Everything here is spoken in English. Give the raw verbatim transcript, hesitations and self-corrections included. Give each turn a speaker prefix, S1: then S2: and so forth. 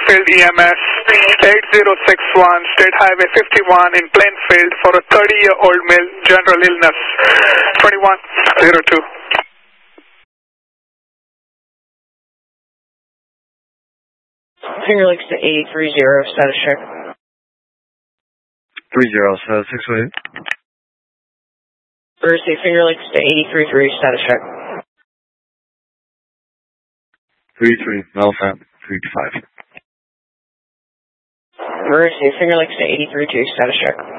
S1: Plainfield E M S, eight zero six one, State Highway fifty-one in Plainfield for a thirty-year-old male, general illness, twenty-one oh two.
S2: Finger Lakes to eighty three zero, status check.
S3: three zero, so six eight.
S2: Emergency Finger Lakes to eighty three three, status check.
S3: three three, Alpha, three five.
S2: Emergency Finger Lakes to eighty three two, status check.